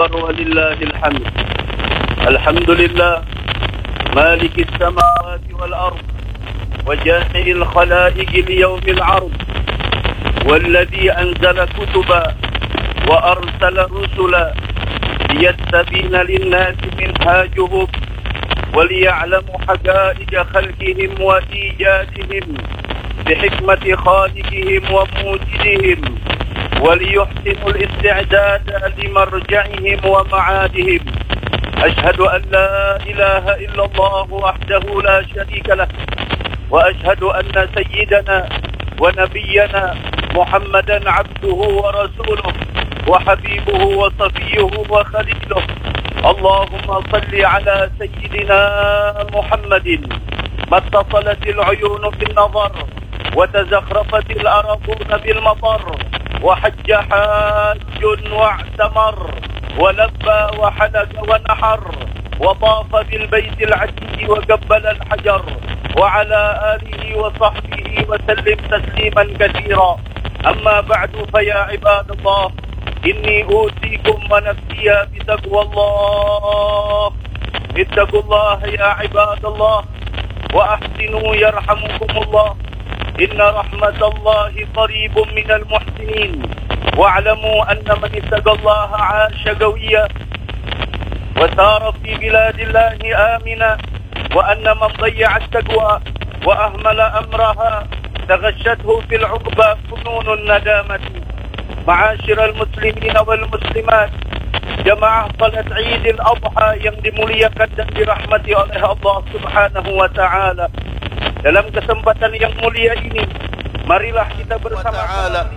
أكبر ولله الحمد. الحمد لله مالك السماوات والأرض وجامع الخلائق ليوم العرض، والذي أنزل كتبا وأرسل رسلا ليستبين للناس منهاجهم وليعلموا حقائق خلقهم وإيجادهم بحكمة خالقهم وموجدهم، وليحسنوا الاستعداد لمرجعهم ومعادهم. أشهد أن لا إله إلا الله وحده لا شريك له، وأشهد أن سيدنا ونبينا محمدا عبده ورسوله وحبيبه وصفيه وخليله. اللهم صل على سيدنا محمد ما اتصلت العيون بالنظر وتزخرفت الأراضون بالمطر، وحج حاج واعتمر ولبى وحلق ونحر وطاف بالبيت العتيق وقبل الحجر، وعلى آله وصحبه وسلم تسليما كثيرا. أما بعد فيا عباد الله، إني أوصيكم ونفسي بتقوى الله. اتقوا الله يا عباد الله وأحسنوا يرحمكم الله، إن رحمة الله قريب من المحسنين. واعلموا أن من اتقى الله عاش قويا وسار في بلاد الله آمنا، وأن من ضيع التقوى وأهمل أمرها تغشته في العقبى فنون الندامة. معاشر المسلمين والمسلمات، jemaah salat Eid al-Adha yang dimuliakan dan dirahmati oleh Allah Subhanahu wa taala. Dalam kesempatan yang mulia ini, marilah kita bersama-sama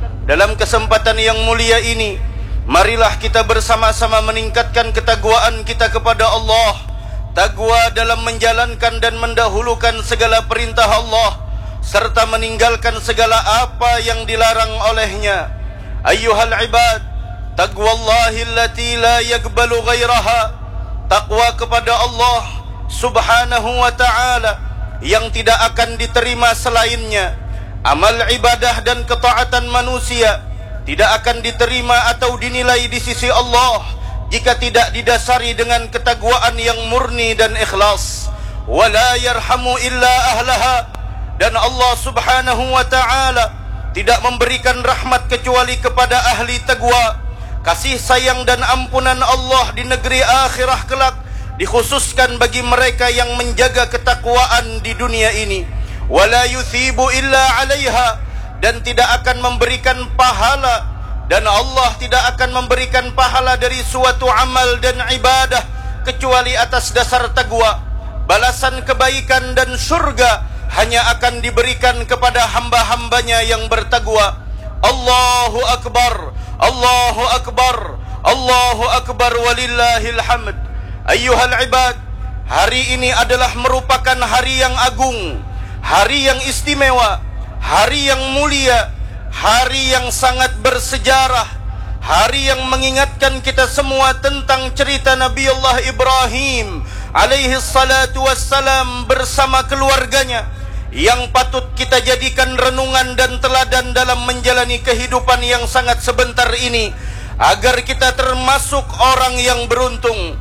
meningkatkan ketakwaan kita kepada Allah. Takwa dalam menjalankan dan mendahulukan segala perintah Allah serta meninggalkan segala apa yang dilarang olehnya. Ayyuhal ibad, taqwallahi allati la yaqbalu ghairaha. Takwa kepada Allah Subhanahu wa ta'ala yang tidak akan diterima selainnya. Amal ibadah dan ketaatan manusia tidak akan diterima atau dinilai di sisi Allah jika tidak didasari dengan ketakwaan yang murni dan ikhlas. Wala yarhamu illa ahlaha. Dan Allah Subhanahu wa ta'ala tidak memberikan rahmat kecuali kepada ahli taqwa. Kasih sayang dan ampunan Allah di negeri akhirah kelak dikhususkan bagi mereka yang menjaga ketakwaan di dunia ini. Wala yuthibu illa 'alaiha. Dan tidak akan memberikan pahala, dan Allah tidak akan memberikan pahala dari suatu amal dan ibadah kecuali atas dasar taqwa. Balasan kebaikan dan surga hanya akan diberikan kepada hamba-hambanya yang bertakwa. Allahu Akbar, Allahu Akbar, Allahu Akbar walillahil hamd. Ayyuhal ibad, hari ini adalah merupakan hari yang agung, hari yang istimewa, hari yang mulia, hari yang sangat bersejarah, hari yang mengingatkan kita semua tentang cerita Nabi Allah Ibrahim alaihi salatu wassalam bersama keluarganya, yang patut kita jadikan renungan dan teladan dalam menjalani kehidupan yang sangat sebentar ini, agar kita termasuk orang yang beruntung.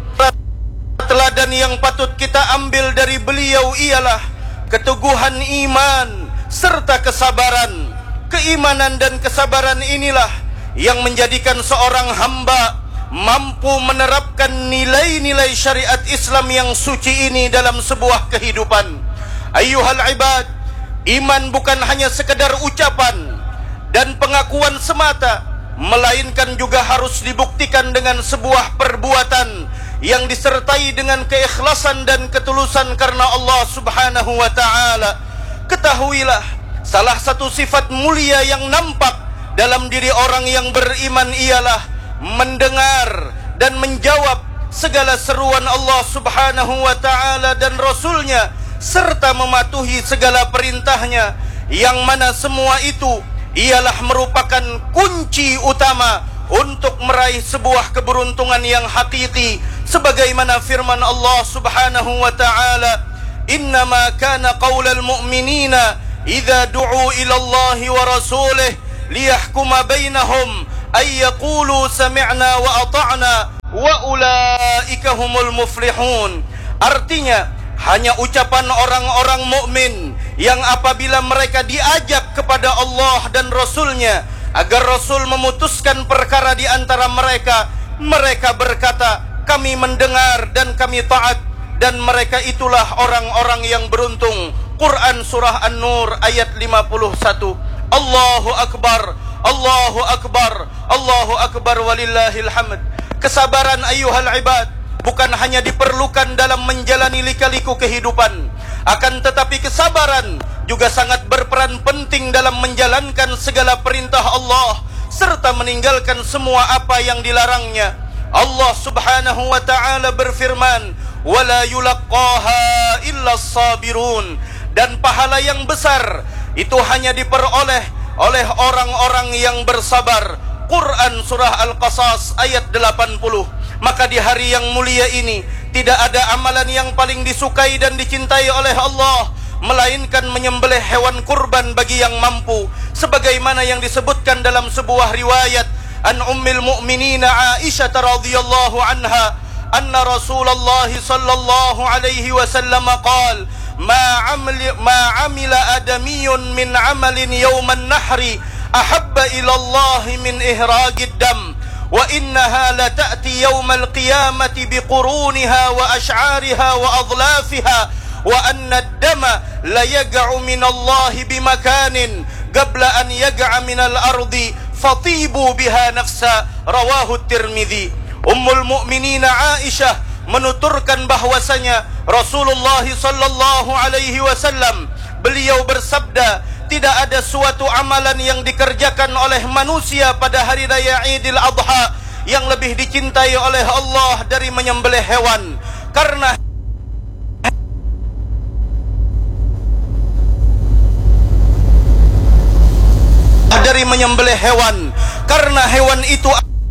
Teladan yang patut kita ambil dari beliau ialah keteguhan iman serta kesabaran. Keimanan dan kesabaran inilah yang menjadikan seorang hamba mampu menerapkan nilai-nilai syariat Islam yang suci ini dalam sebuah kehidupan. Ayyuhal ibad, iman bukan hanya sekedar ucapan dan pengakuan semata, melainkan juga harus dibuktikan dengan sebuah perbuatan yang disertai dengan keikhlasan dan ketulusan karena Allah Subhanahu wa ta'ala. Ketahuilah, salah satu sifat mulia yang nampak dalam diri orang yang beriman ialah mendengar dan menjawab segala seruan Allah Subhanahu wa ta'ala dan Rasulnya, serta mematuhi segala perintahnya, yang mana semua itu ialah merupakan kunci utama untuk meraih sebuah keberuntungan yang hakiki, sebagaimana firman Allah Subhanahu wa ta'ala, innama kana qaulal mu'minina idza du'u ila Allah wa rasulih liyahkuma bainahum ay yaqulu sami'na wa ata'na wa ulaika humul muflihun. Artinya hanya ucapan orang-orang mukmin yang apabila mereka diajak kepada Allah dan Rasulnya agar Rasul memutuskan perkara di antara mereka, mereka berkata, kami mendengar dan kami taat, dan mereka itulah orang-orang yang beruntung. Quran surah An-Nur ayat 51. Allahu Akbar, Allahu Akbar, Allahu Akbar walillahil hamd. Kesabaran ayuhal ibad bukan hanya diperlukan dalam menjalani lika-liku kehidupan, akan tetapi kesabaran juga sangat berperan penting dalam menjalankan segala perintah Allah serta meninggalkan semua apa yang dilarangnya. Allah Subhanahu wa taala berfirman, "Wala yulaqqaha illa as-sabirun." Dan pahala yang besar itu hanya diperoleh oleh orang-orang yang bersabar. Quran surah Al-Qasas ayat 80. Maka di hari yang mulia ini tidak ada amalan yang paling disukai dan dicintai oleh Allah melainkan menyembelih hewan kurban bagi yang mampu, sebagaimana yang disebutkan dalam sebuah riwayat an ummil mu'minin Aisyah radhiyallahu anha anna Rasulullah sallallahu alaihi wasallam qala ma amila adamiyun min amalin yawman nahri ahabba ila Allah min ihraqid dam wa innaha la ta'ti yawmal qiyamati biquruniha wa ash'ariha wa adlafiha wa anna ad-dama la yag'u min Allah bimakanin qabla an yag'a min al-ardi fatibu biha nafsa. Rawahu Tirmidzi. Ummul Mukminin Aisyah menuturkan bahwasanya Rasulullah sallallahu alaihi wasallam beliau bersabda, tidak ada suatu amalan yang dikerjakan oleh manusia pada hari raya Idul Adha yang lebih dicintai oleh Allah dari menyembelih hewan. Karena menyembelih hewan, karena hewan itu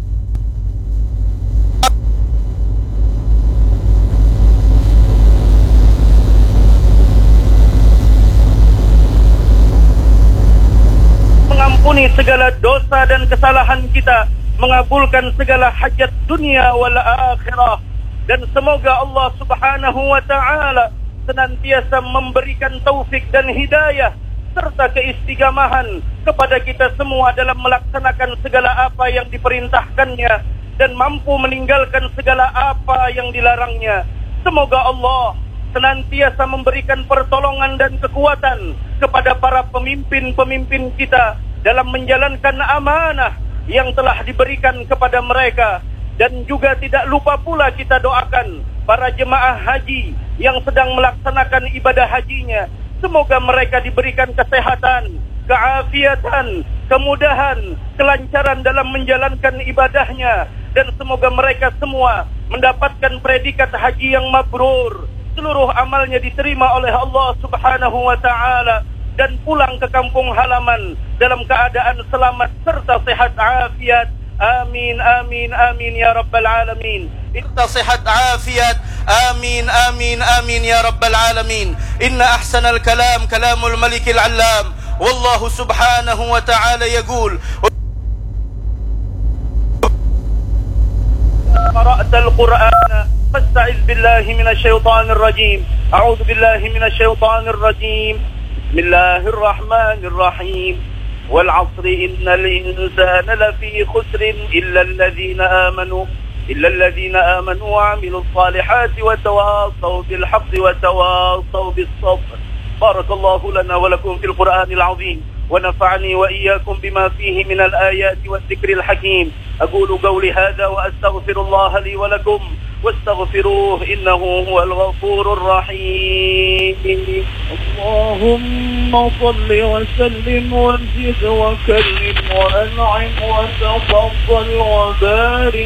mengampuni segala dosa dan kesalahan kita, mengabulkan segala hajat dunia wal akhirah. Dan semoga Allah Subhanahu wa taala senantiasa memberikan taufik dan hidayah serta keistiqamahan kepada kita semua dalam melaksanakan segala apa yang diperintahkannya dan mampu meninggalkan segala apa yang dilarangnya. Semoga Allah senantiasa memberikan pertolongan dan kekuatan kepada para pemimpin-pemimpin kita dalam menjalankan amanah yang telah diberikan kepada mereka. Dan juga tidak lupa pula kita doakan para jemaah haji yang sedang melaksanakan ibadah hajinya. Semoga mereka diberikan kesehatan, keafiatan, kemudahan, kelancaran dalam menjalankan ibadahnya. Dan semoga mereka semua mendapatkan predikat haji yang mabrur. Seluruh amalnya diterima oleh Allah Subhanahu wa ta'ala. Dan pulang ke kampung halaman dalam keadaan selamat serta sehat afiat. Amin, amin, amin ya Rabbal Alamin. Serta sehat afiat. آمين آمين آمين يا رب العالمين. إن أحسن الكلام كلام الملك العلام والله سبحانه وتعالى يقول قرأت القرآن فاستعذ بالله من الشيطان الرجيم. أعوذ بالله من الشيطان الرجيم. بسم الله الرحمن الرحيم. والعصر إن الإنسان لفي خسر إلا الذين آمنوا وعملوا الصالحات وتواصوا بالحق وتواصوا بالصبر. بارك الله لنا ولكم في القرآن العظيم ونفعني وإياكم بما فيه من الآيات والذكر الحكيم. أقول قولي هذا وأستغفر الله لي ولكم واستغفروه إنه هو الغفور الرحيم. اللهم صل وسلم وزد وكرم وأنعم وتفضل وبارك